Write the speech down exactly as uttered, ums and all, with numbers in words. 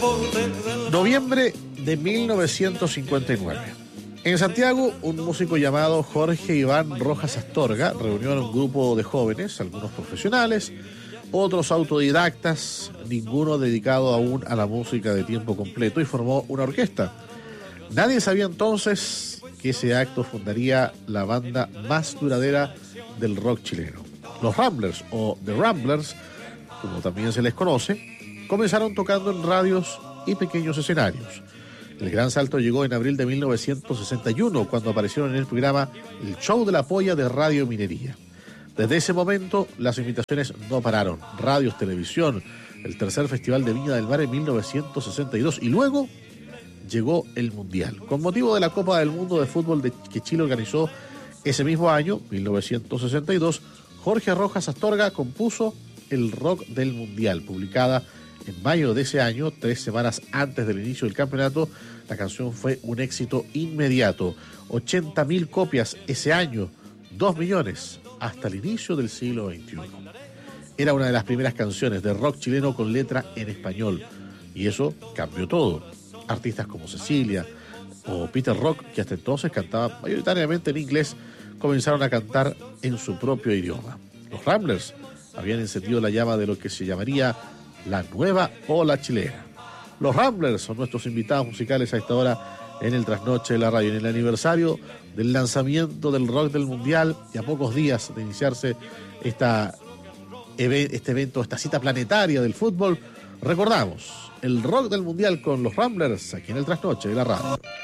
Noviembre de mil novecientos cincuenta y nueve. En Santiago, un músico llamado Jorge Iván Rojas Astorga reunió a un grupo de jóvenes, algunos profesionales, otros autodidactas, ninguno dedicado aún a la música de tiempo completo, y formó una orquesta. Nadie sabía entonces que ese acto fundaría la banda más duradera del rock chileno. Los Ramblers, o The Ramblers, como también se les conoce, comenzaron tocando en radios y pequeños escenarios. El gran salto llegó en abril de mil novecientos sesenta y uno, cuando aparecieron en el programa El Show de la Polla de Radio Minería. Desde ese momento, las invitaciones no pararon. Radios, televisión, el tercer Festival de Viña del Mar en mil novecientos sesenta y dos, y luego llegó el Mundial. Con motivo de la Copa del Mundo de Fútbol de que Chile organizó ese mismo año, mil novecientos sesenta y dos, Jorge Rojas Astorga compuso El Rock del Mundial, publicada en mayo de ese año, tres semanas antes del inicio del campeonato. La canción fue un éxito inmediato. ochenta mil copias ese año, dos millones hasta el inicio del siglo veintiuno. Era una de las primeras canciones de rock chileno con letra en español, y eso cambió todo. Artistas como Cecilia o Peter Rock, que hasta entonces cantaban mayoritariamente en inglés, comenzaron a cantar en su propio idioma. Los Ramblers habían encendido la llama de lo que se llamaría la nueva ola chilena. Los Ramblers son nuestros invitados musicales a esta hora en el Trasnoche de la Radio, en el aniversario del lanzamiento del Rock del Mundial, y a pocos días de iniciarse esta, este evento, esta cita planetaria del fútbol. Recordamos el Rock del Mundial con los Ramblers aquí en el Trasnoche de la Radio.